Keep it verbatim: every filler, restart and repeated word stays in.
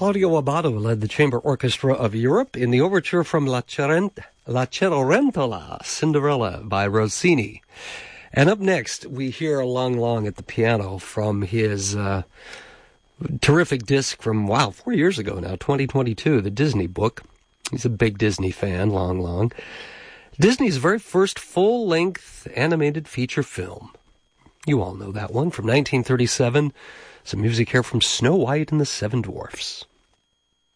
Claudio Abbado led the Chamber Orchestra of Europe in the overture from La, Cerent- La Cenerentola, Cinderella by Rossini. And up next, we hear Lang Lang at the piano from his uh, terrific disc from, wow, four years ago now, twenty twenty-two, the Disney book. He's a big Disney fan, Lang Lang. Disney's very first full-length animated feature film. You all know that one from nineteen thirty-seven. Some music here from Snow White and the Seven Dwarfs.